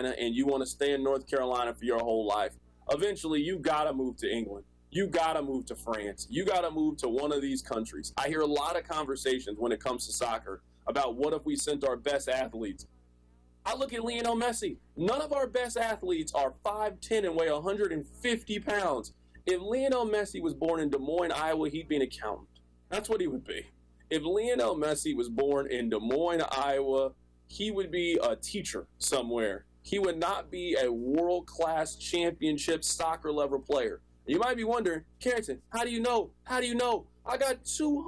Carolina and you want to stay in North Carolina for your whole life, eventually you got to move to England. You got to move to France. You got to move to one of these countries. I hear a lot of conversations when it comes to soccer about what if we sent our best athletes. I look at Lionel Messi. None of our best athletes are 5'10" and weigh 150 pounds. If Lionel Messi was born in Des Moines, Iowa, he'd be an accountant. That's what he would be. If Lionel Messi was born in Des Moines, Iowa, he would be a teacher somewhere. He would not be a world-class championship soccer level player. You might be wondering, Carrington, how do you know? How do you know? I got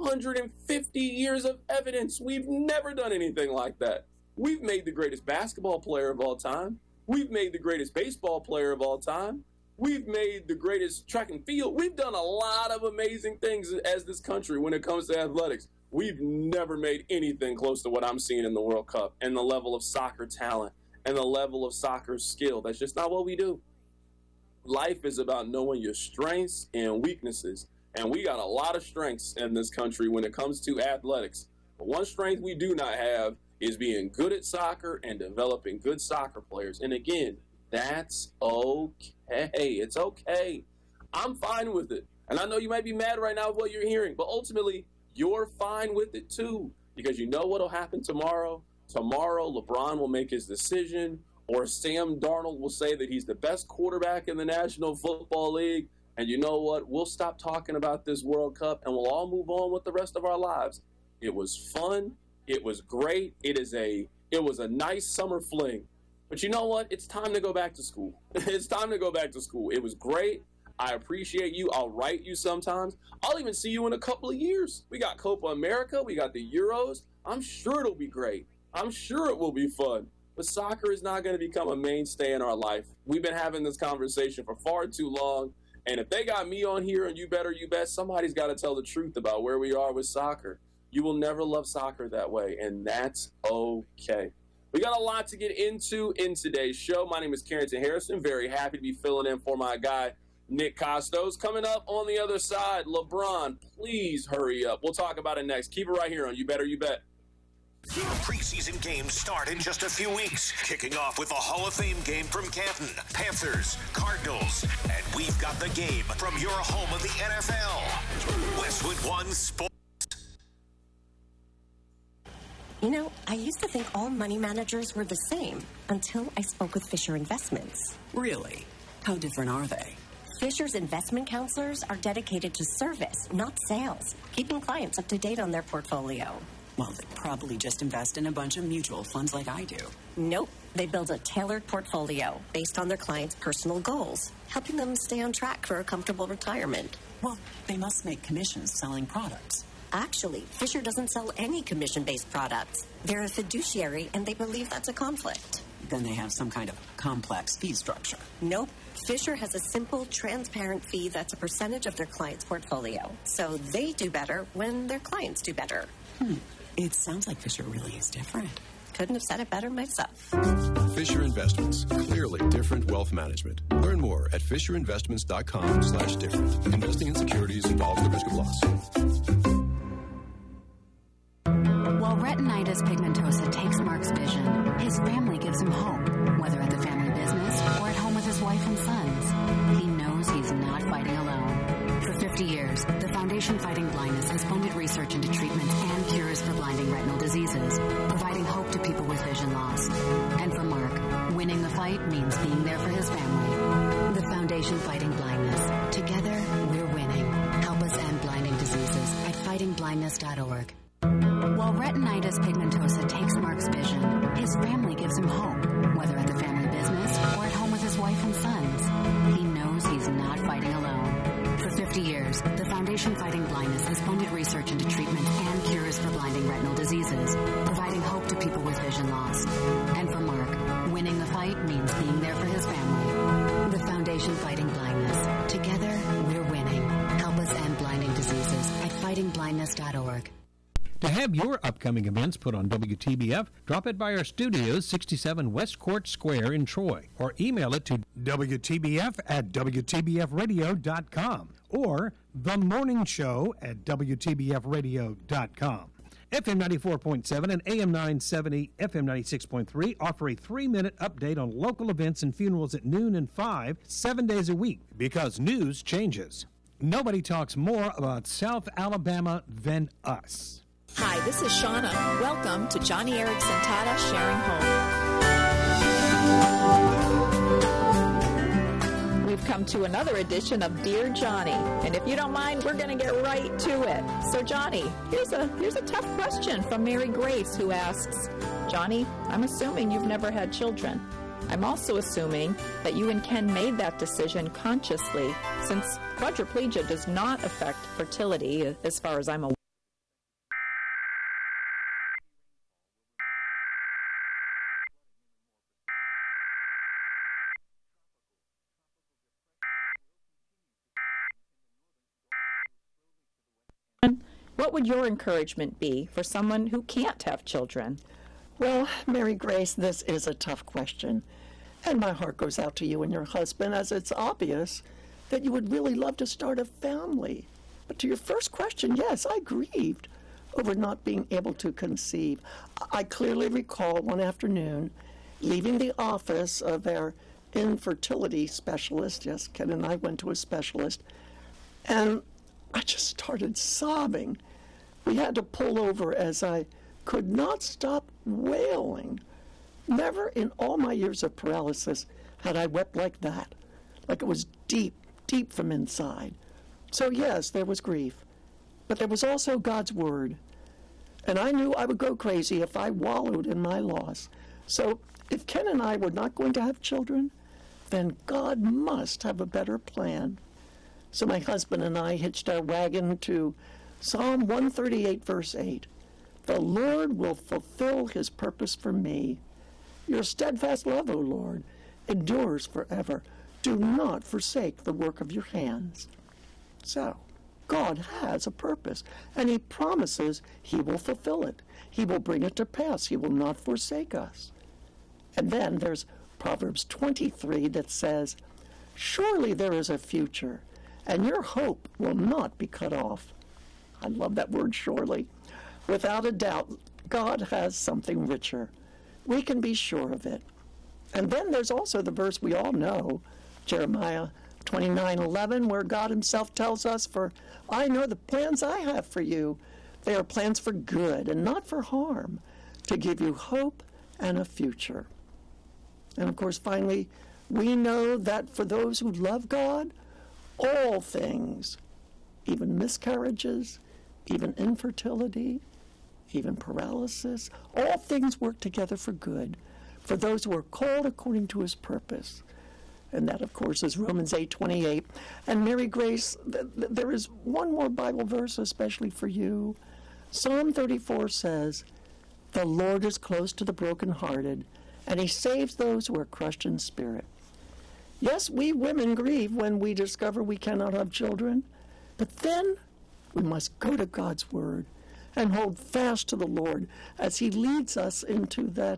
250 years of evidence. We've never done anything like that. We've made the greatest basketball player of all time. We've made the greatest baseball player of all time. We've made the greatest track and field. We've done a lot of amazing things as this country when it comes to athletics. We've never made anything close to what I'm seeing in the World Cup and the level of soccer talent and the level of soccer skill. That's just not what we do. Life is about knowing your strengths and weaknesses, and we got a lot of strengths in this country when it comes to athletics. But one strength we do not have is being good at soccer and developing good soccer players. And again, that's okay. It's okay. I'm fine with it. And I know you might be mad right now with what you're hearing, but ultimately, you're fine with it too, because you know what will happen tomorrow. Tomorrow, LeBron will make his decision, or Sam Darnold will say that he's the best quarterback in the National Football League. And you know what? We'll stop talking about this World Cup and we'll all move on with the rest of our lives. It was fun. It was great. It was a nice summer fling. But you know what? It's time to go back to school. It's time to go back to school. It was great. I appreciate you. I'll write you sometimes. I'll even see you in a couple of years. We got Copa America. We got the Euros. I'm sure it'll be great. I'm sure it will be fun. But soccer is not going to become a mainstay in our life. We've been having this conversation for far too long. And if they got me on here and you better, you bet, somebody's got to tell the truth about where we are with soccer. You will never love soccer that way, and that's okay. We got a lot to get into in today's show. My name is Carrington Harrison. Very happy to be filling in for my guy, Nick Costos. Coming up on the other side, LeBron, please hurry up. We'll talk about it next. Keep it right here on You Better You Bet. Preseason games start in just a few weeks, kicking off with the Hall of Fame game from Canton, Panthers, Cardinals, and we've got the game from your home of the NFL, Westwood One Sports. You know, I used to think all money managers were the same until I spoke with Fisher Investments. Really? How different are they? Fisher's investment counselors are dedicated to service, not sales, keeping clients up to date on their portfolio. Well, they probably just invest in a bunch of mutual funds like I do. Nope. They build a tailored portfolio based on their clients' personal goals, helping them stay on track for a comfortable retirement. Well, they must make commissions selling products. Actually, Fisher doesn't sell any commission-based products. They're a fiduciary, and they believe that's a conflict. Then they have some kind of complex fee structure. Nope. Fisher has a simple, transparent fee that's a percentage of their client's portfolio. So they do better when their clients do better. It sounds like Fisher really is different. Couldn't have said it better myself. Fisher Investments. Clearly different wealth management. Learn more at FisherInvestments.com/different. Investing in securities involves the risk of loss. While retinitis pigmentosa takes Mark's vision, his family gives him hope, whether at the family business or at home with his wife and sons. He knows he's not fighting alone. For 50 years, the Foundation Fighting Blindness has funded research into treatments and cures for blinding retinal diseases, providing hope to people with vision loss. And for Mark, winning the fight means being there for his family. The Foundation Fighting Blindness. Together, we're winning. Help us end blinding diseases at fightingblindness.org. While retinitis pigmentosa takes Mark's vision, his family gives him hope, whether at the family business or at home with his wife and sons. He knows he's not fighting alone. For 50 years, the Foundation Fighting Blindness has funded research into treatments and cures for blinding retinal diseases, providing hope to people with vision loss. And for Mark, winning the fight means being there for his family. The Foundation Fighting Blindness. Together, we're winning. Help us end blinding diseases at fightingblindness.org. To have your upcoming events put on WTBF, drop it by our studios, 67 West Court Square in Troy, or email it to WTBF@WTBFradio.com or themorningshow@WTBFradio.com. FM 94.7 and AM 970, FM 96.3 offer a 3-minute update on local events and funerals at noon and 5, 7 days a week, because news changes. Nobody talks more about South Alabama than us. Hi, this is Shauna. Welcome to Johnny Erickson Tata Sharing Home. We've come to another edition of Dear Johnny, and if you don't mind, we're going to get right to it. So, Johnny, here's a tough question from Mary Grace, who asks, Johnny, I'm assuming you've never had children. I'm also assuming that you and Ken made that decision consciously, since quadriplegia does not affect fertility, as far as I'm aware. What would your encouragement be for someone who can't have children? Well, Mary Grace, this is a tough question. And my heart goes out to you and your husband, as it's obvious that you would really love to start a family. But to your first question, yes, I grieved over not being able to conceive. I clearly recall one afternoon leaving the office of our infertility specialist. Yes, Ken and I went to a specialist. And I just started sobbing. We had to pull over as I could not stop wailing. Never in all my years of paralysis had I wept like that, like it was deep, deep from inside. So yes, there was grief, but there was also God's word. And I knew I would go crazy if I wallowed in my loss. So if Ken and I were not going to have children, then God must have a better plan. So my husband and I hitched our wagon to Psalm 138, verse 8. The Lord will fulfill his purpose for me. Your steadfast love, O Lord, endures forever. Do not forsake the work of your hands. So, God has a purpose, and he promises he will fulfill it. He will bring it to pass. He will not forsake us. And then there's Proverbs 23 that says, surely there is a future, and your hope will not be cut off. I love that word, surely. Without a doubt, God has something richer. We can be sure of it. And then there's also the verse we all know, Jeremiah 29:11, where God himself tells us, for I know the plans I have for you. They are plans for good and not for harm, to give you hope and a future. And of course, finally, we know that for those who love God, all things, even miscarriages, even infertility, even paralysis, all things work together for good, for those who are called according to his purpose. And that, of course, is Romans 8:28. And Mary Grace, there is one more Bible verse especially for you. Psalm 34 says, the Lord is close to the brokenhearted, and he saves those who are crushed in spirit. Yes, we women grieve when we discover we cannot have children, but then we must go to God's word and hold fast to the Lord as he leads us into that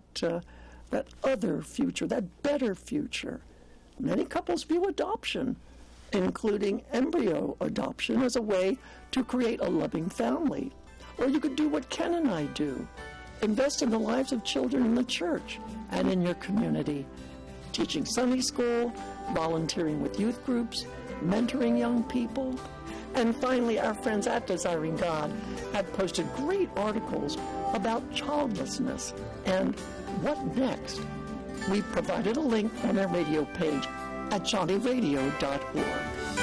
other future, that better future. Many couples view adoption, including embryo adoption, as a way to create a loving family. Or you could do what Ken and I do. Invest in the lives of children in the church and in your community. Teaching Sunday school, volunteering with youth groups, mentoring young people. And finally, our friends at Desiring God have posted great articles about childlessness and what next. We provided a link on our radio page at johnnyradio.org.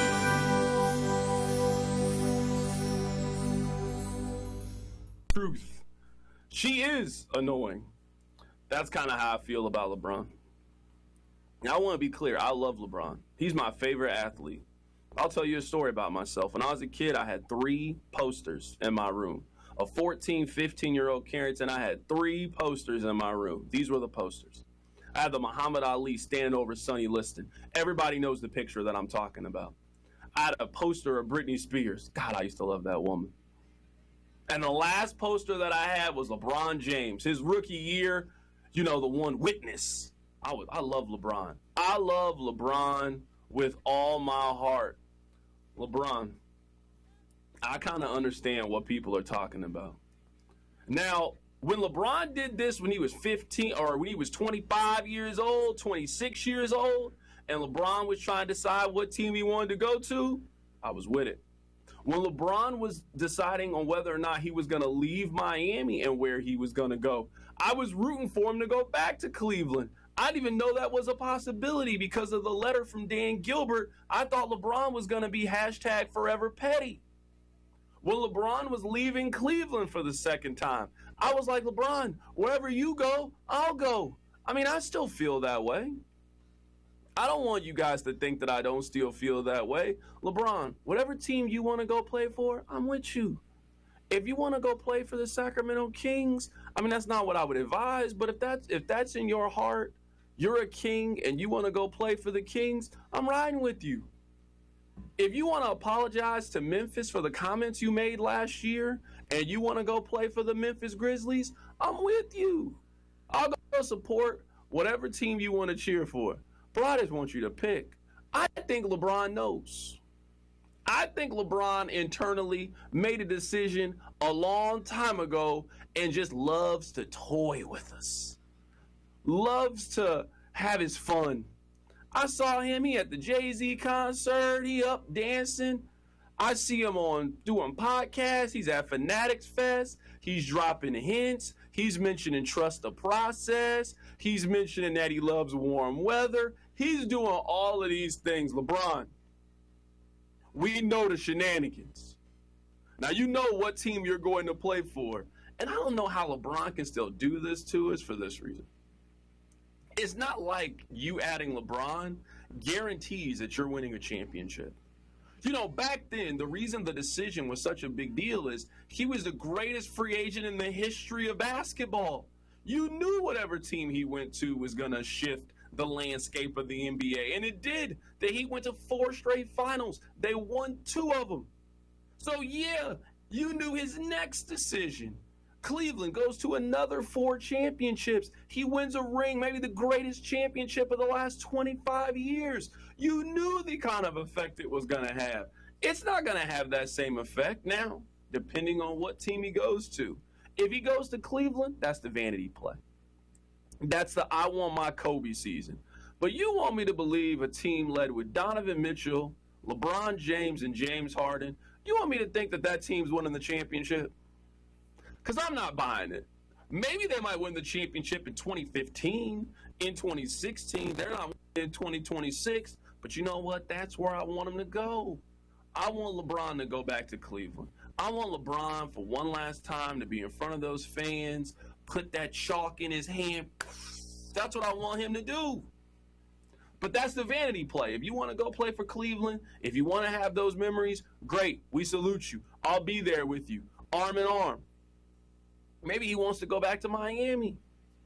Truth. She is annoying. That's kind of how I feel about LeBron. Now, I want to be clear. I love LeBron. He's my favorite athlete. I'll tell you a story about myself. When I was a kid, I had 3 posters in my room. A 14, 15-year-old Carrington, I had 3 posters in my room. These were the posters. I had the Muhammad Ali stand over Sonny Liston. Everybody knows the picture that I'm talking about. I had a poster of Britney Spears. God, I used to love that woman. And the last poster that I had was LeBron James. His rookie year, you know, the one Witness. I love LeBron. I love LeBron with all my heart. LeBron, I kind of understand what people are talking about. Now, when LeBron did this when he was 15 or when he was 25 years old, 26 years old, and LeBron was trying to decide what team he wanted to go to, I was with it. When LeBron was deciding on whether or not he was going to leave Miami and where he was going to go, I was rooting for him to go back to Cleveland. I didn't even know that was a possibility because of the letter from Dan Gilbert. I thought LeBron was going to be #ForeverPetty. When LeBron was leaving Cleveland for the second time, I was like, LeBron, wherever you go, I'll go. I mean, I still feel that way. I don't want you guys to think that I don't still feel that way. LeBron, whatever team you want to go play for, I'm with you. If you want to go play for the Sacramento Kings, I mean, that's not what I would advise, but if that's in your heart, you're a King and you want to go play for the Kings, I'm riding with you. If you want to apologize to Memphis for the comments you made last year and you want to go play for the Memphis Grizzlies, I'm with you. I'll go support whatever team you want to cheer for. But I just want you to pick. I think LeBron knows. I think LeBron internally made a decision a long time ago and just loves to toy with us. Loves to have his fun. I saw him, he at the Jay-Z concert, he up dancing. I see him doing podcasts, he's at Fanatics Fest, he's dropping hints, he's mentioning trust the process, he's mentioning that he loves warm weather, he's doing all of these things. LeBron, we know the shenanigans. Now you know what team you're going to play for, and I don't know how LeBron can still do this to us for this reason. It's not like you adding LeBron guarantees that you're winning a championship. You know, back then, the reason the decision was such a big deal is he was the greatest free agent in the history of basketball. You knew whatever team he went to was going to shift the landscape of the NBA, and it did. That he went to 4 straight finals. They won 2 of them. So, yeah, you knew his next decision. Cleveland goes to another 4 championships. He wins a ring, maybe the greatest championship of the last 25 years. You knew the kind of effect it was going to have. It's not going to have that same effect now, depending on what team he goes to. If he goes to Cleveland, that's the vanity play. That's the I want my Kobe season. But you want me to believe a team led with Donovan Mitchell, LeBron James, and James Harden, you want me to think that that team's winning the championship? Because I'm not buying it. Maybe they might win the championship in 2015, in 2016. They're not in 2026. But you know what? That's where I want them to go. I want LeBron to go back to Cleveland. I want LeBron for one last time to be in front of those fans, put that chalk in his hand. That's what I want him to do. But that's the vanity play. If you want to go play for Cleveland, if you want to have those memories, great. We salute you. I'll be there with you, arm in arm. Maybe he wants to go back to Miami.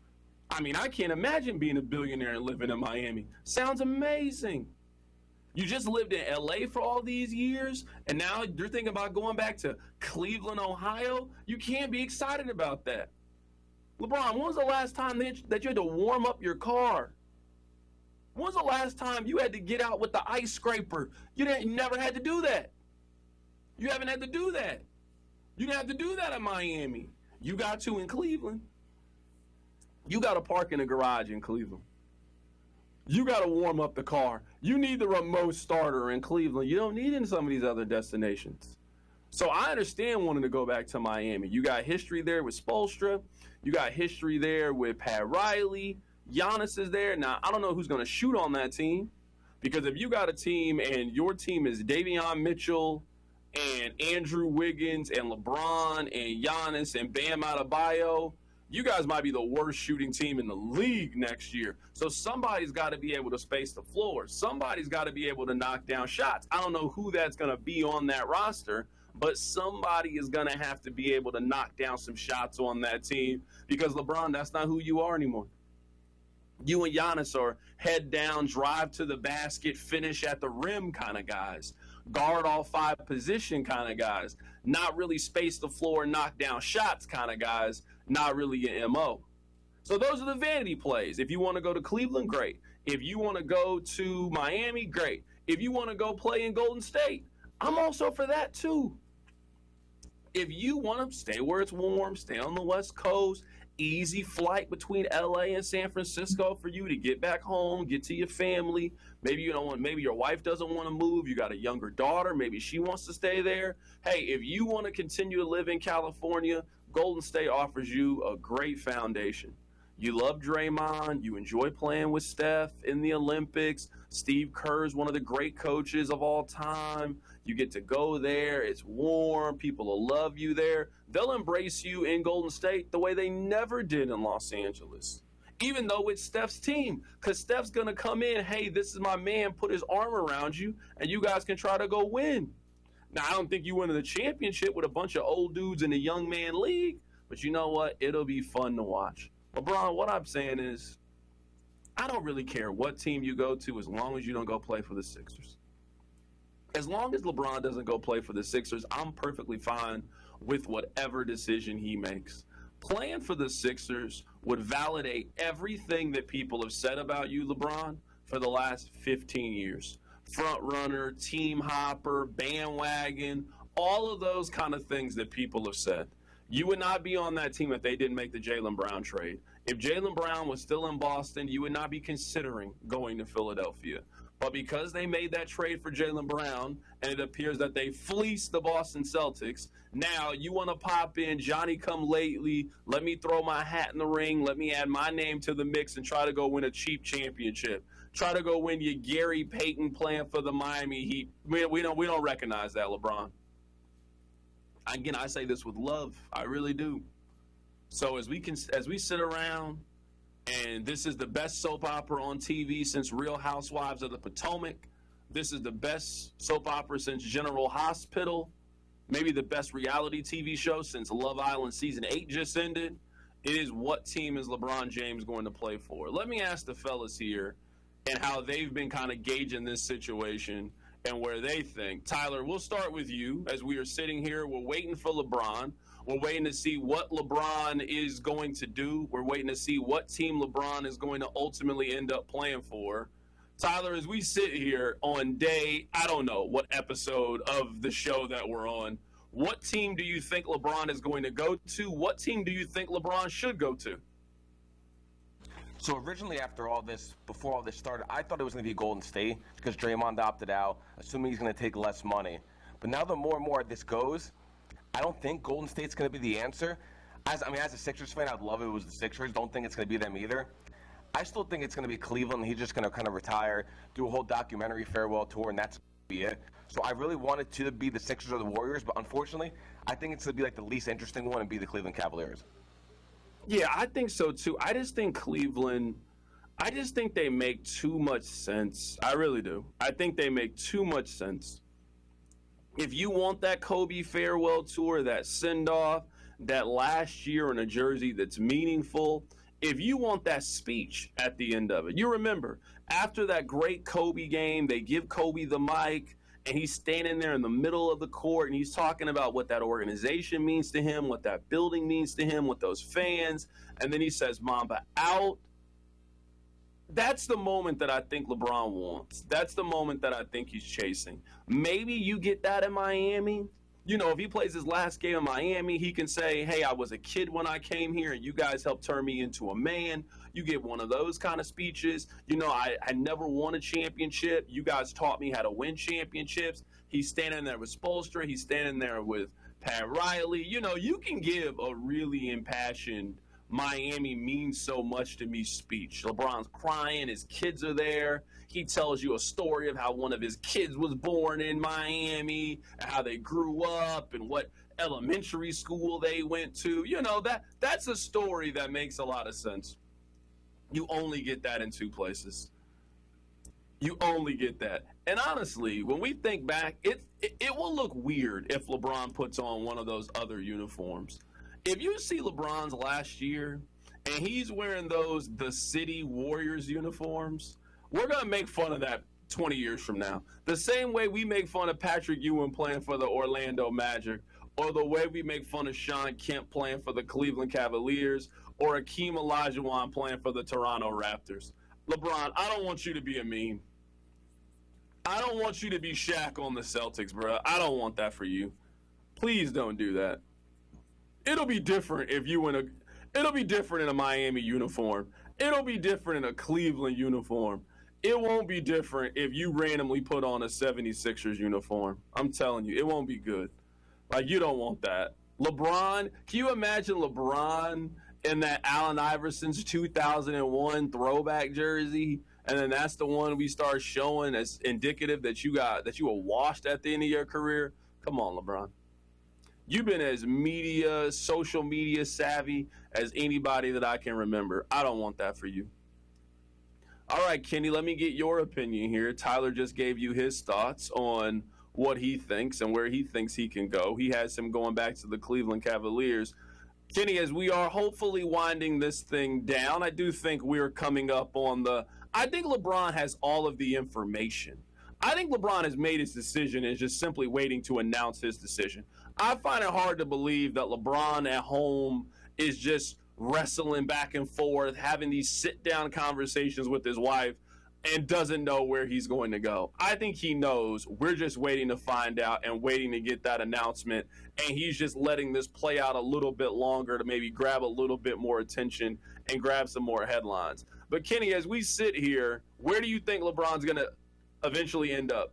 I mean, I can't imagine being a billionaire and living in Miami. Sounds amazing. You just lived in LA for all these years, and now you're thinking about going back to Cleveland, Ohio? You can't be excited about that. LeBron, when was the last time that you had to warm up your car? When was the last time you had to get out with the ice scraper? You never had to do that. You haven't had to do that. You didn't have to do that in Miami. You got to in Cleveland. You got to park in a garage in Cleveland. You got to warm up the car. You need the remote starter in Cleveland. You don't need it in some of these other destinations. So I understand wanting to go back to Miami. You got history there with Spoelstra. You got history there with Pat Riley. Giannis is there. Now, I don't know who's going to shoot on that team, because if you got a team and your team is Davion Mitchell and Andrew Wiggins and LeBron and Giannis and Bam Adebayo, you guys might be the worst shooting team in the league next year. So somebody's got to be able to space the floor. Somebody's got to be able to knock down shots. I don't know who that's going to be on that roster, but somebody is going to have to be able to knock down some shots on that team, because LeBron, that's not who you are anymore. You and Giannis are head down, drive to the basket, finish at the rim kind of guys. Guard all 5 position kind of guys. Not really space the floor, knock down shots kind of guys. Not really your MO. So those are the vanity plays. If you want to go to Cleveland, great. If you want to go to Miami, great. If you want to go play in Golden State, I'm also for that too. If you want to stay where it's warm, stay on the West Coast, easy flight between LA and San Francisco for you to get back home, get to your family. Maybe you don't want, maybe your wife doesn't want to move. You got a younger daughter. Maybe she wants to stay there. Hey, if you want to continue to live in California, Golden State offers you a great foundation. You love Draymond. You enjoy playing with Steph in the Olympics. Steve Kerr is one of the great coaches of all time. You get to go there. It's warm. People will love you there. They'll embrace you in Golden State the way they never did in Los Angeles, even though it's Steph's team, because Steph's going to come in, hey, this is my man, put his arm around you, and you guys can try to go win. Now, I don't think you win the championship with a bunch of old dudes in the young man league, but you know what? It'll be fun to watch. LeBron, what I'm saying is, I don't really care what team you go to as long as you don't go play for the Sixers. As long as LeBron doesn't go play for the Sixers, I'm perfectly fine with whatever decision he makes. Playing for the Sixers would validate everything that people have said about you, LeBron, for the last 15 years. Front runner, team hopper, bandwagon, all of those kind of things that people have said. You would not be on that team if they didn't make the Jaylen Brown trade. If Jaylen Brown was still in Boston, you would not be considering going to Philadelphia. But because they made that trade for Jaylen Brown, and it appears that they fleeced the Boston Celtics, now you want to pop in Johnny-come-lately, let me throw my hat in the ring, let me add my name to the mix and try to go win a cheap championship. Try to go win your Gary Payton playing for the Miami Heat. We don't recognize that, LeBron. Again, I say this with love. I really do. So as we sit around, and this is the best soap opera on TV since Real Housewives of the Potomac. This is the best soap opera since General Hospital. Maybe the best reality TV show since Love Island Season 8 just ended. It is, what team is LeBron James going to play for? Let me ask the fellas here and how they've been kind of gauging this situation and where they think. Tyler, we'll start with you as we are sitting here. We're waiting for LeBron. We're waiting to see what LeBron is going to do. We're waiting to see what team LeBron is going to ultimately end up playing for. Tyler, as we sit here on day, I don't know what episode of the show that we're on, what team do you think LeBron is going to go to? What team do you think LeBron should go to? So originally, after all this, before all this started, I thought it was going to be Golden State because Draymond opted out, assuming he's going to take less money. But now the more and more this goes, I don't think Golden State's going to be the answer. As a Sixers fan, I'd love if it was the Sixers. Don't think it's going to be them either. I still think it's going to be Cleveland. He's just going to kind of retire, do a whole documentary farewell tour, and that's going to be it. So I really wanted to be the Sixers or the Warriors, but unfortunately, I think it's going to be like the least interesting one and be the Cleveland Cavaliers. Yeah, I think so too. I just think Cleveland, I just think they make too much sense. I really do. I think they make too much sense. If you want that Kobe farewell tour, that send-off, that last year in a jersey that's meaningful, if you want that speech at the end of it, you remember, after that great Kobe game, they give Kobe the mic, and he's standing there in the middle of the court, and he's talking about what that organization means to him, what that building means to him, what those fans, and then he says, Mamba out. That's the moment that I think LeBron wants. That's the moment that I think he's chasing. Maybe you get that in Miami. You know, if he plays his last game in Miami, he can say, hey, I was a kid when I came here, and you guys helped turn me into a man. You get one of those kind of speeches. You know, I never won a championship. You guys taught me how to win championships. He's standing there with Spoelstra. He's standing there with Pat Riley. You know, you can give a really impassioned Miami means so much to me speech. LeBron's crying. His kids are there. He tells you a story of how one of his kids was born in Miami and how they grew up and what elementary school they went to. You know, that's a story that makes a lot of sense. You only get that in two places. You only get that. And honestly, when we think back, it will look weird if LeBron puts on one of those other uniforms. If you see LeBron's last year and he's wearing those The City Warriors uniforms, we're going to make fun of that 20 years from now. The same way we make fun of Patrick Ewing playing for the Orlando Magic, or the way we make fun of Shawn Kemp playing for the Cleveland Cavaliers, or Akeem Olajuwon playing for the Toronto Raptors. LeBron, I don't want you to be a meme. I don't want you to be Shaq on the Celtics, bro. I don't want that for you. Please don't do that. It'll be different if you it'll be different in a Miami uniform. It'll be different in a Cleveland uniform. It won't be different if you randomly put on a 76ers uniform. I'm telling you, it won't be good. Like, you don't want that. LeBron, can you imagine LeBron in that Allen Iverson's 2001 throwback jersey? And then that's the one we start showing as indicative that you were washed at the end of your career. Come on, LeBron. You've been as social media savvy as anybody that I can remember. I don't want that for you. All right, Kenny, let me get your opinion here. Tyler just gave you his thoughts on what he thinks and where he thinks he can go. He has him going back to the Cleveland Cavaliers. Kenny, as we are hopefully winding this thing down, I do think we're coming up on I think LeBron has all of the information. I think LeBron has made his decision and is just simply waiting to announce his decision. I find it hard to believe that LeBron at home is just wrestling back and forth, having these sit-down conversations with his wife, and doesn't know where he's going to go. I think he knows. We're just waiting to find out and waiting to get that announcement, and he's just letting this play out a little bit longer to maybe grab a little bit more attention and grab some more headlines. But, Kenny, as we sit here, where do you think LeBron's going to eventually end up?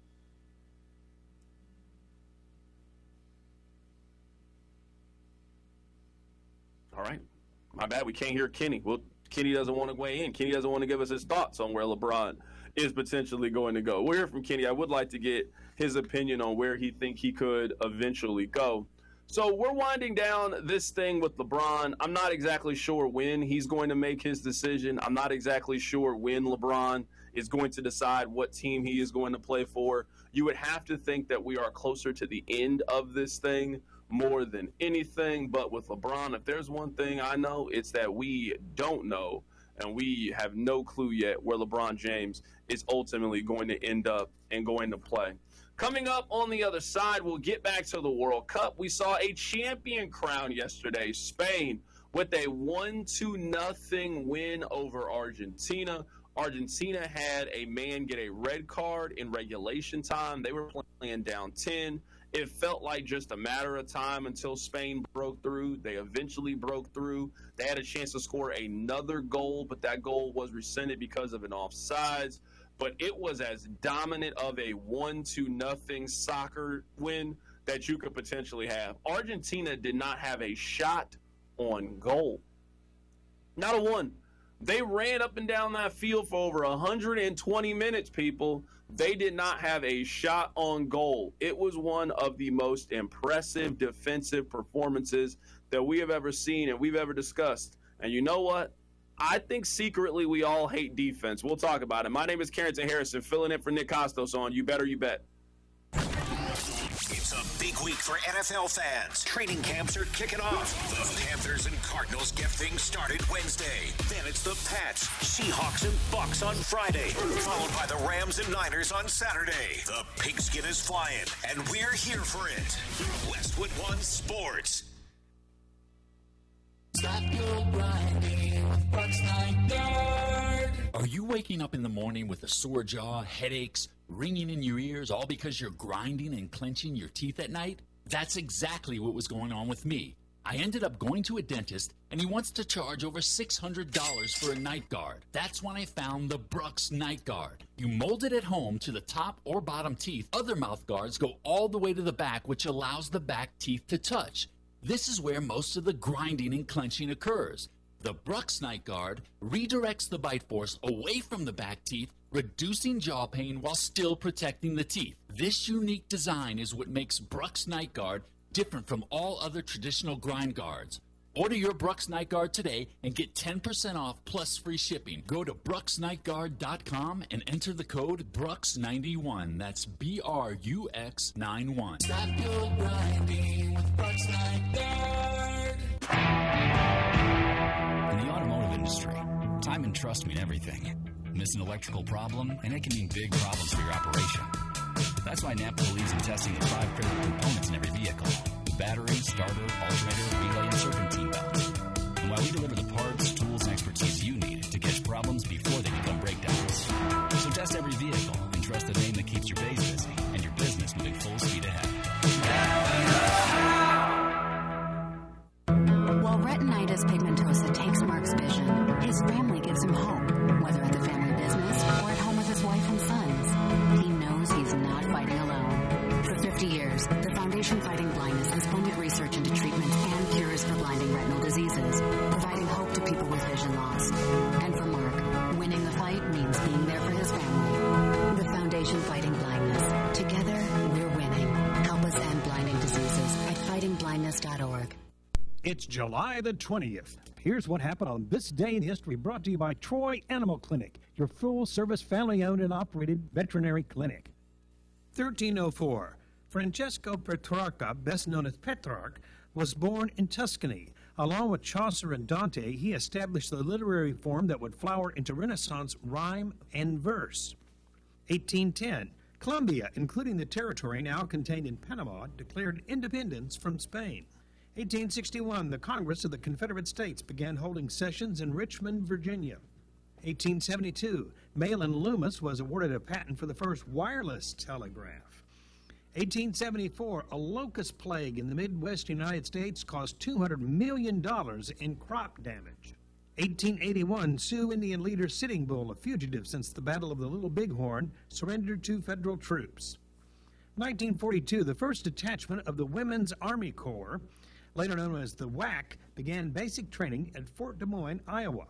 All right. My bad. We can't hear Kenny. Well, Kenny doesn't want to weigh in. Kenny doesn't want to give us his thoughts on where LeBron is potentially going to go. We'll hear from Kenny. I would like to get his opinion on where he think he could eventually go. So we're winding down this thing with LeBron. I'm not exactly sure when he's going to make his decision. I'm not exactly sure when LeBron is going to decide what team he is going to play for. You would have to think that we are closer to the end of this thing more than anything. But with LeBron, if there's one thing I know, it's that we don't know, and we have no clue yet where LeBron James is ultimately going to end up and going to play. Coming up on the other side, we'll get back to the World Cup. We saw a champion crown yesterday, Spain, with a 1-0 win over Argentina. Argentina had a man get a red card in regulation time. They were playing down 10. It felt like just a matter of time until Spain broke through. They eventually broke through. They had a chance to score another goal, but that goal was rescinded because of an offsides. But it was as dominant of a 1-0 soccer win that you could potentially have. Argentina did not have a shot on goal. Not a one. They ran up and down that field for over 120 minutes, people. They did not have a shot on goal. It was one of the most impressive defensive performances that we have ever seen and we've ever discussed. And you know what? I think secretly we all hate defense. We'll talk about it. My name is Carrington Harrison, filling in for Nick Costos on You Better You Bet. It's a big week for NFL fans. Training camps are kicking off. The Panthers and Cardinals get things started Wednesday. Then it's the Pats, Seahawks, and Bucks on Friday. Followed by the Rams and Niners on Saturday. The pigskin is flying, and we're here for it. Westwood One Sports. Stop your grinding with Bucks Night Guard. Are you waking up in the morning with a sore jaw, headaches, ringing in your ears, all because you're grinding and clenching your teeth at night? That's exactly what was going on with me. I ended up going to a dentist, and he wants to charge over $600 for a night guard. That's when I found the Brooks Night Guard. You mold it at home to the top or bottom teeth. Other mouth guards go all the way to the back, which allows the back teeth to touch. This is where most of the grinding and clenching occurs. The Brooks Night Guard redirects the bite force away from the back teeth, reducing jaw pain while still protecting the teeth. This unique design is what makes Brooks Night Guard different from all other traditional grind guards. Order your Brooks Night Guard today and get 10% off plus free shipping. Go to BrooksNightGuard.com and enter the code BRUX91. That's BRUX91. Stop your grinding with Brooks Night Guard. In the automotive industry, time and trust mean everything. Miss an electrical problem, and it can mean big problems for your operation. That's why NAPA believes in testing the 5 critical components in every vehicle: battery, starter, alternator, relay, and serpentine belt. And while we deliver the parts, tools, and expertise you need to catch problems before they become breakdowns. So test every vehicle and trust the name that keeps your base busy and your business moving full speed ahead. Foundation Fighting Blindness has funded research into treatments and cures for blinding retinal diseases, providing hope to people with vision loss. And for Mark, winning the fight means being there for his family. The Foundation Fighting Blindness. Together, we're winning. Help us end blinding diseases at fightingblindness.org. It's July the 20th. Here's what happened on this day in history, brought to you by Troy Animal Clinic, your full-service, family-owned and operated veterinary clinic. 1304. Francesco Petrarca, best known as Petrarch, was born in Tuscany. Along with Chaucer and Dante, he established the literary form that would flower into Renaissance rhyme and verse. 1810. Colombia, including the territory now contained in Panama, declared independence from Spain. 1861. The Congress of the Confederate States began holding sessions in Richmond, Virginia. 1872. Mahlon Loomis was awarded a patent for the first wireless telegraph. 1874, a locust plague in the Midwest United States caused $200 million in crop damage. 1881, Sioux Indian leader Sitting Bull, a fugitive since the Battle of the Little Bighorn, surrendered to federal troops. 1942, the first detachment of the Women's Army Corps, later known as the WAC, began basic training at Fort Des Moines, Iowa.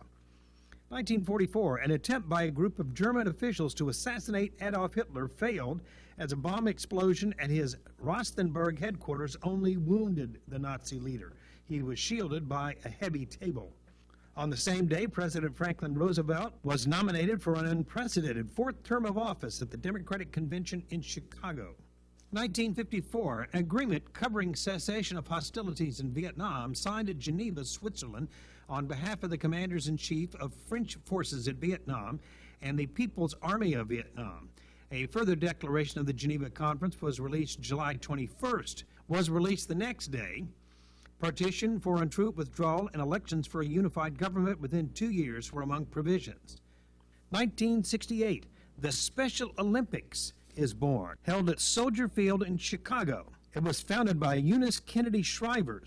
1944, an attempt by a group of German officials to assassinate Adolf Hitler failed as a bomb explosion at his Rostenburg headquarters only wounded the Nazi leader. He was shielded by a heavy table. On the same day, President Franklin Roosevelt was nominated for an unprecedented fourth term of office at the Democratic Convention in Chicago. 1954, an agreement covering cessation of hostilities in Vietnam signed at Geneva, Switzerland, on behalf of the commanders-in-chief of French forces in Vietnam and the People's Army of Vietnam. A further declaration of the Geneva Conference was released July 21st, was released the next day. Partition, foreign troop withdrawal, and elections for a unified government within 2 years were among provisions. 1968, the Special Olympics is born, held at Soldier Field in Chicago. It was founded by Eunice Kennedy Shriver.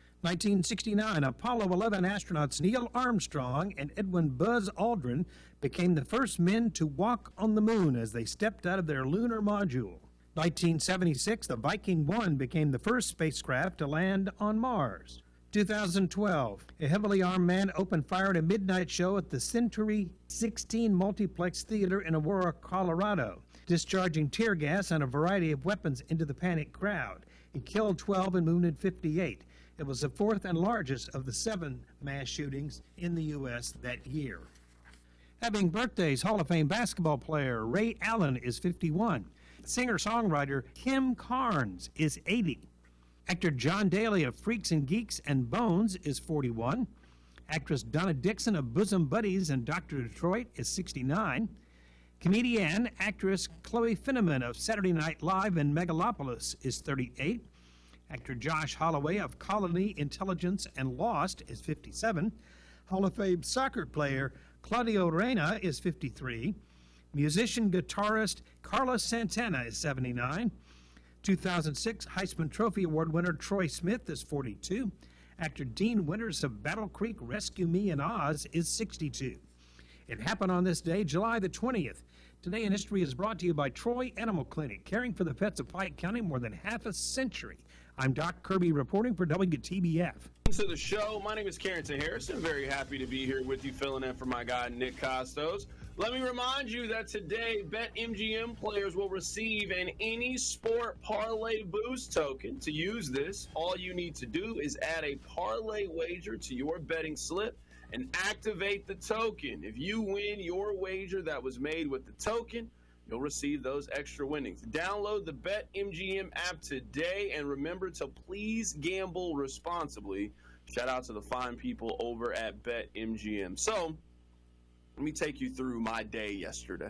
1969, Apollo 11 astronauts Neil Armstrong and Edwin Buzz Aldrin became the first men to walk on the moon as they stepped out of their lunar module. 1976, the Viking 1 became the first spacecraft to land on Mars. 2012, a heavily armed man opened fire at a midnight show at the Century 16 Multiplex Theater in Aurora, Colorado, discharging tear gas and a variety of weapons into the panicked crowd. He killed 12 and wounded 58. It was the fourth and largest of the 7 mass shootings in the U.S. that year. Having birthdays, Hall of Fame basketball player Ray Allen is 51. Singer-songwriter Kim Carnes is 80. Actor John Daly of Freaks and Geeks and Bones is 41. Actress Donna Dixon of Bosom Buddies and Dr. Detroit is 69. Comedian actress Chloe Finneman of Saturday Night Live and Megalopolis is 38. Actor Josh Holloway of Colony, Intelligence, and Lost is 57. Hall of Fame soccer player Claudio Reyna is 53. Musician guitarist Carlos Santana is 79. 2006 Heisman Trophy Award winner Troy Smith is 42. Actor Dean Winters of Battle Creek, Rescue Me, and Oz is 62. It happened on this day, July the 20th. Today in History is brought to you by Troy Animal Clinic, caring for the pets of Pike County more than half a century. I'm Doc Kirby reporting for WTBF. To the show. My name is Carrington Harrison. Very happy to be here with you, filling in for my guy, Nick Costos. Let me remind you that today, BetMGM players will receive an Any Sport Parlay Boost token. To use this, all you need to do is add a parlay wager to your betting slip and activate the token. If you win your wager that was made with the token, you'll receive those extra winnings. Download the BetMGM app today, and remember to please gamble responsibly. Shout out to the fine people over at BetMGM. So, let me take you through my day yesterday.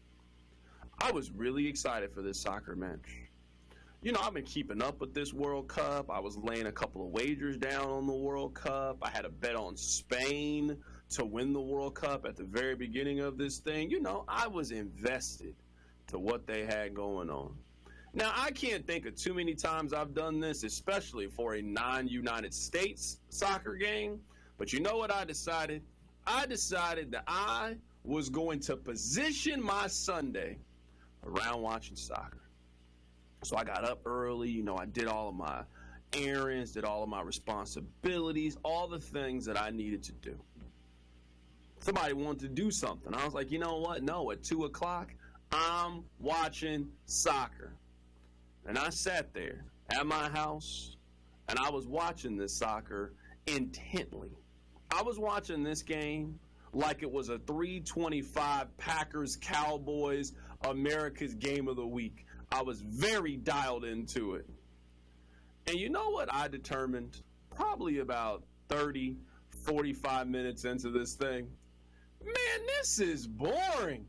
I was really excited for this soccer match. You know, I've been keeping up with this World Cup. I was laying a couple of wagers down on the World Cup. I had a bet on Spain to win the World Cup at the very beginning of this thing. You know, I was invested to what they had going on. Now, I can't think of too many times I've done this, especially for a non-United States soccer game. But you know what I decided? I decided that I was going to position my Sunday around watching soccer. So I got up early, I did all of my errands, did all of my responsibilities, all the things that I needed to do. Somebody wanted to do something. I was like, you know what? No, at 2 o'clock, I'm watching soccer. And I sat there at my house, and I was watching this soccer intently. I was watching this game like it was a 3:25 Packers-Cowboys America's Game of the Week. I was very dialed into it. And you know what I determined probably about 30, 45 minutes into this thing? Man, this is boring.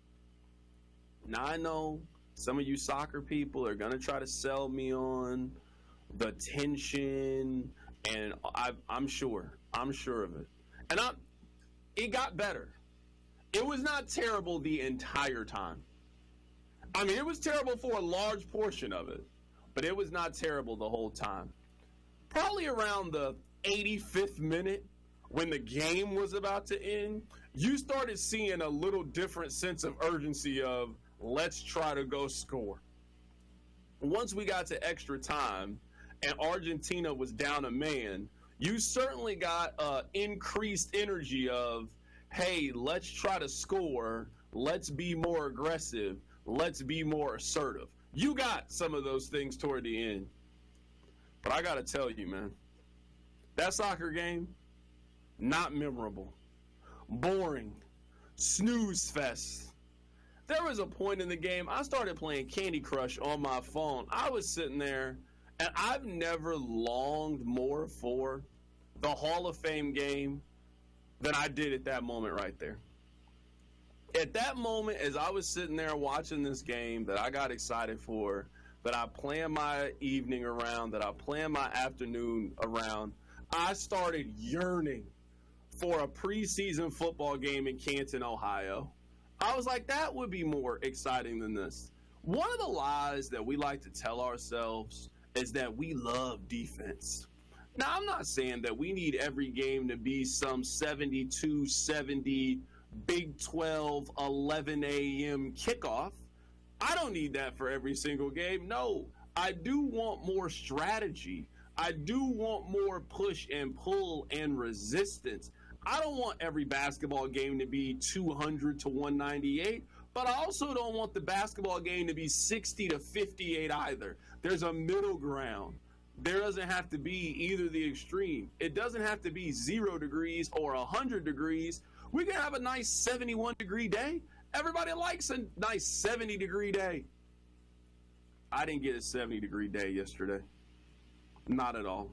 Now, I know some of you soccer people are going to try to sell me on the tension, and I'm sure of it. And it got better. It was not terrible the entire time. I mean, it was terrible for a large portion of it, but it was not terrible the whole time. Probably around the 85th minute, when the game was about to end, you started seeing a little different sense of urgency of, let's try to go score. Once we got to extra time and Argentina was down a man, you certainly got increased energy of, hey, let's try to score, let's be more aggressive, let's be more assertive. You got some of those things toward the end. But I got to tell you, man, that soccer game, not memorable, boring, snooze fest. There was a point in the game, I started playing Candy Crush on my phone. I was sitting there, and I've never longed more for the Hall of Fame game than I did at that moment right there. At that moment, as I was sitting there watching this game that I got excited for, that I planned my evening around, that I planned my afternoon around, I started yearning for a preseason football game in Canton, Ohio. I was like, that would be more exciting than this. One of the lies that we like to tell ourselves is that we love defense. Now, I'm not saying that we need every game to be some 72-70 Big 12, 11 a.m. kickoff. I don't need that for every single game. No, I do want more strategy. I do want more push and pull and resistance. I don't want every basketball game to be 200 to 198, but I also don't want the basketball game to be 60 to 58 either. There's a middle ground. There doesn't have to be either the extreme. It doesn't have to be 0 degrees or 100 degrees. We can have a nice 71-degree day. Everybody likes a nice 70-degree day. I didn't get a 70-degree day yesterday. Not at all.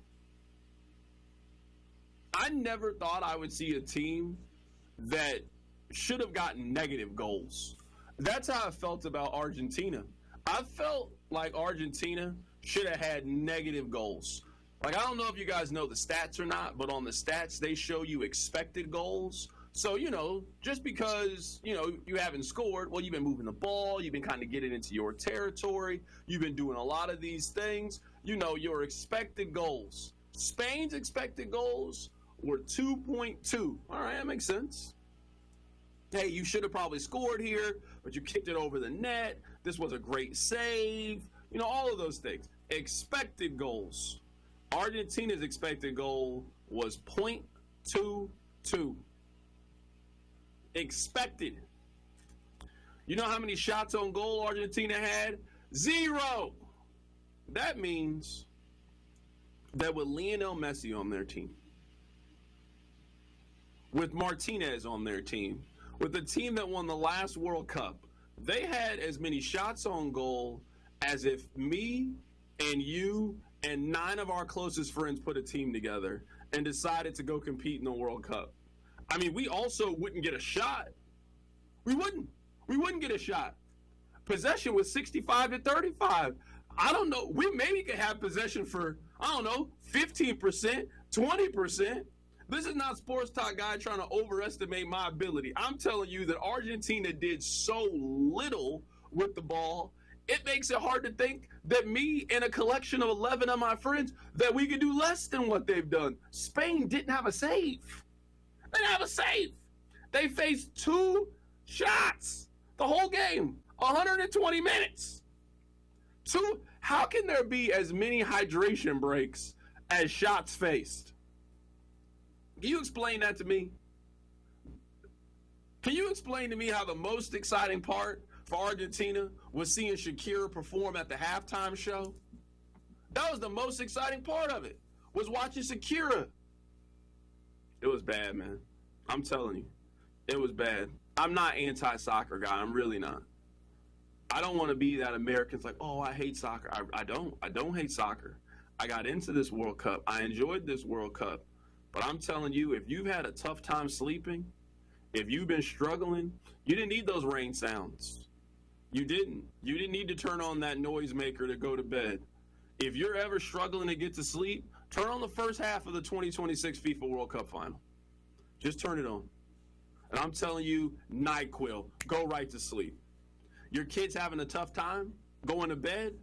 I never thought I would see a team that should have gotten negative goals. That's how I felt about Argentina. I felt like Argentina should have had negative goals. Like, I don't know if you guys know the stats or not, but on the stats, they show you expected goals. So, just because, you haven't scored, well, you've been moving the ball, you've been kind of getting into your territory, you've been doing a lot of these things, your expected goals. Spain's expected goals were 2.2. All right, that makes sense. Hey, you should have probably scored here, but you kicked it over the net. This was a great save. All of those things. Expected goals. Argentina's expected goal was 0.22. Expected. You know how many shots on goal Argentina had? 0. That means that with Lionel Messi on their team, with Martinez on their team, with the team that won the last World Cup, they had as many shots on goal as if me and you and 9 of our closest friends put a team together and decided to go compete in the World Cup. I mean, we also wouldn't get a shot. We wouldn't get a shot. Possession was 65 to 35. I don't know. We maybe could have possession for, 15%, 20%. This is not Sports Talk Guy trying to overestimate my ability. I'm telling you that Argentina did so little with the ball, it makes it hard to think that me and a collection of 11 of my friends, that we could do less than what they've done. Spain didn't have a save. They didn't have a save. They faced 2 shots the whole game, 120 minutes. How can there be as many hydration breaks as shots faced? Can you explain that to me? Can you explain to me how the most exciting part for Argentina was seeing Shakira perform at the halftime show? That was the most exciting part of it, was watching Shakira. It was bad, man. I'm telling you, it was bad. I'm not anti-soccer guy. I'm really not. I don't want to be that American's like, oh, I hate soccer. I don't hate soccer. I got into this World Cup. I enjoyed this World Cup. But I'm telling you, if you've had a tough time sleeping, if you've been struggling, you didn't need those rain sounds. You didn't. You didn't need to turn on that noisemaker to go to bed. If you're ever struggling to get to sleep, turn on the first half of the 2026 FIFA World Cup final. Just turn it on. And I'm telling you, NyQuil, go right to sleep. Your kid's having a tough time going to bed.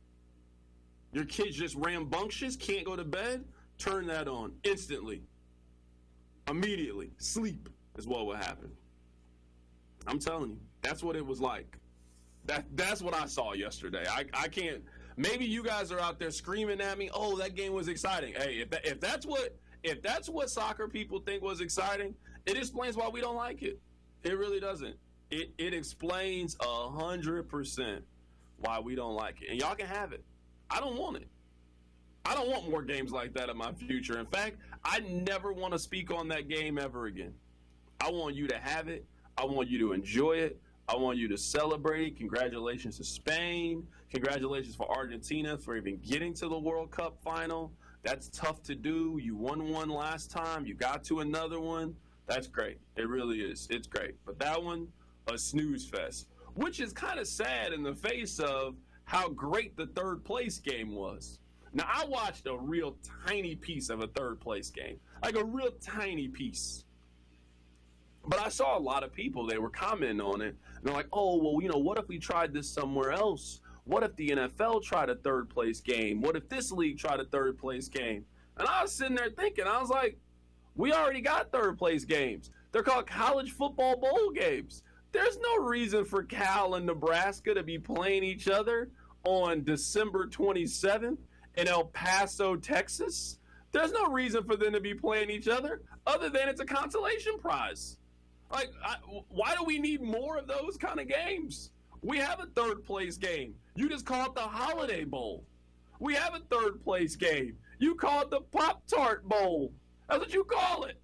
Your kid's just rambunctious, can't go to bed. Turn that on instantly. Immediately. Sleep is what will happen. I'm telling you, that's what it was like. That's what I saw yesterday. I can't. Maybe you guys are out there screaming at me, oh, that game was exciting. Hey, if that's what soccer people think was exciting, it explains why we don't like it. It really doesn't. It explains 100% why we don't like it. And y'all can have it. I don't want it. I don't want more games like that in my future. In fact, I never want to speak on that game ever again. I want you to have it. I want you to enjoy it. I want you to celebrate. Congratulations to Spain. Congratulations for Argentina for even getting to the World Cup final. That's tough to do. You won one last time. You got to another one. That's great. It really is. It's great. But that one, a snooze fest, which is kind of sad in the face of how great the third place game was. Now, I watched a real tiny piece of a third place game, like a real tiny piece. But I saw a lot of people, they were commenting on it. And they're like, oh, well, you know, what if we tried this somewhere else? What if the NFL tried a third place game? What if this league tried a third place game? And I was sitting there thinking, I was like, we already got third place games. They're called college football bowl games. There's no reason for Cal and Nebraska to be playing each other on December 27th in El Paso, Texas. There's no reason for them to be playing each other other than it's a consolation prize. Like, why do we need more of those kind of games? We have a third place game. You just call it the Holiday Bowl. We have a third place game. You call it the Pop-Tart Bowl. That's what you call it.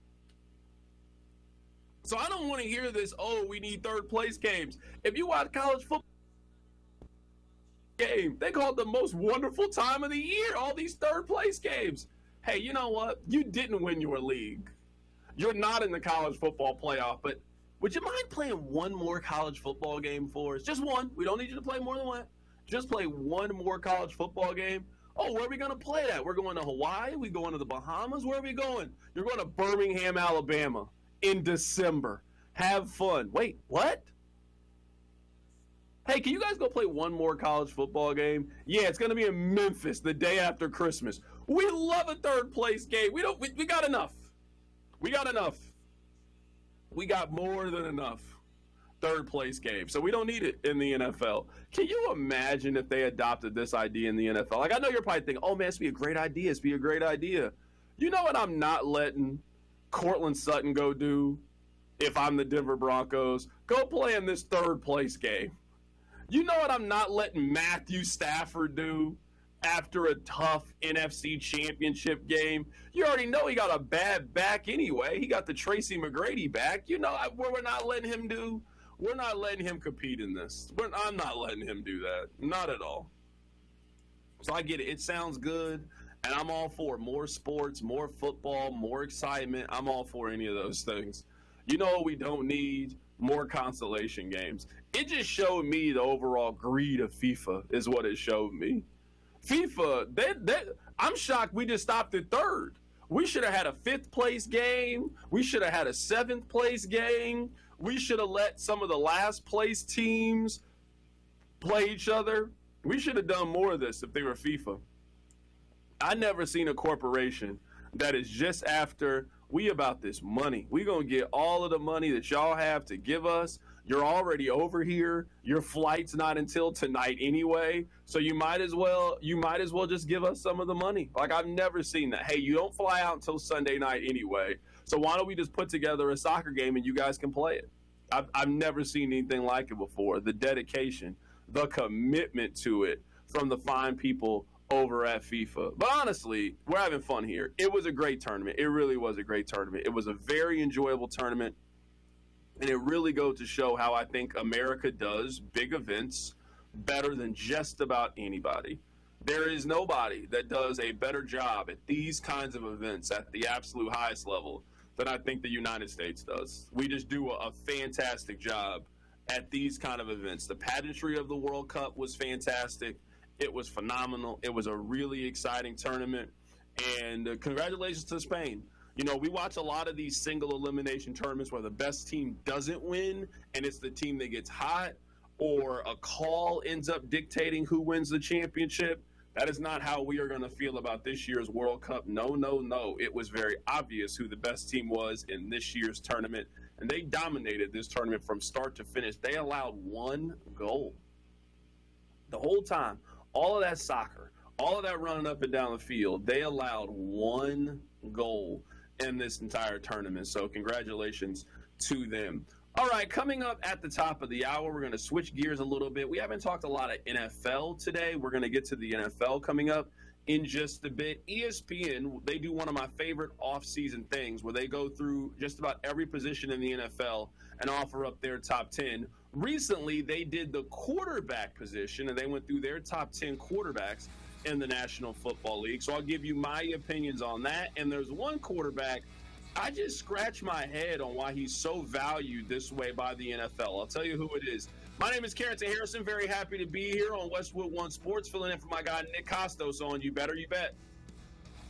So I don't want to hear this, oh, we need third place games. If you watch college football game, they call it the most wonderful time of the year, all these third place games. Hey, you know what? You didn't win your league. You're not in the college football playoff, but would you mind playing one more college football game for us? Just one. We don't need you to play more than one. Just play one more college football game. Oh, where are we going to play that? We're going to Hawaii? We going to the Bahamas? Where are we going? You're going to Birmingham, Alabama in December. Have fun. Wait, what? Hey, can you guys go play one more college football game? Yeah, it's going to be in Memphis the day after Christmas. We love a third place game. We got enough. We got enough. We got more than enough third place games. So we don't need it in the NFL. Can you imagine if they adopted this idea in the NFL? Like, I know you're probably thinking, oh man, it's be a great idea. It's be a great idea. You know what I'm not letting Cortland Sutton go do if I'm the Denver Broncos? Go play in this third place game. You know what I'm not letting Matthew Stafford do after a tough NFC Championship game? You already know he got a bad back anyway. He got the Tracy McGrady back. You know what we're not letting him do? We're not letting him compete in this. I'm not letting him do that. Not at all. So I get it. It sounds good, and I'm all for more sports, more football, more excitement. I'm all for any of those things. You know what we don't need? More consolation games. It just showed me the overall greed of FIFA is what it showed me. FIFA, I'm shocked we just stopped at third. We should have had a 5th place game. We should have had a 7th place game. We should have let some of the last place teams play each other. We should have done more of this if they were FIFA. I never seen a corporation that is just after, we about this money. We gonna get all of the money that y'all have to give us. You're already over here. Your flight's not until tonight anyway. So you might as well just give us some of the money. Like, I've never seen that. Hey, you don't fly out until Sunday night anyway. So why don't we just put together a soccer game and you guys can play it? I've never seen anything like it before. The dedication, the commitment to it from the fine people over at FIFA. But honestly, we're having fun here. It was a great tournament. It really was a great tournament. It was a very enjoyable tournament. And it really goes to show how I think America does big events better than just about anybody. There is nobody that does a better job at these kinds of events at the absolute highest level than I think the United States does. We just do a fantastic job at these kind of events. The pageantry of the World Cup was fantastic. It was phenomenal. It was a really exciting tournament. And congratulations to Spain. You know, we watch a lot of these single elimination tournaments where the best team doesn't win and it's the team that gets hot, or a call ends up dictating who wins the championship. That is not how we are going to feel about this year's World Cup. No, no, no. It was very obvious who the best team was in this year's tournament, and they dominated this tournament from start to finish. They allowed one goal the whole time. All of that soccer, all of that running up and down the field, they allowed one goal in this entire tournament. So congratulations to them. All right, coming up at the top of the hour, we're going to switch gears a little bit. We haven't talked a lot of NFL today. We're going to get to the NFL coming up in just a bit. ESPN, they do one of my favorite off-season things where they go through just about every position in the NFL and offer up their top 10. Recently, they did the quarterback position, and they went through their top 10 quarterbacks in the National Football League. So I'll give you my opinions on that. And there's one quarterback, I just scratch my head on why he's so valued this way by the NFL. I'll tell you who it is. My name is Carrington Harrison. Very happy to be here on Westwood One Sports, filling in for my guy Nick Costos on You Better You Bet.